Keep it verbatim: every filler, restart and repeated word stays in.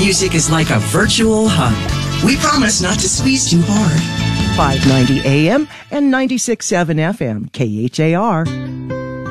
music is like a virtual hug. We promise not to squeeze too hard. five ninety A M and ninety-six point seven F M, K H A R.